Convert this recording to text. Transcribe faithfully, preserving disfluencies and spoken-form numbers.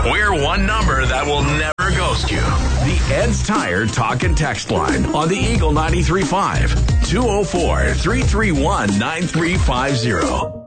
We're one number that will never ghost you. The Ed's Tire Talk and Text Line on the Eagle ninety-three point five. two oh four, three three one, nine three five zero.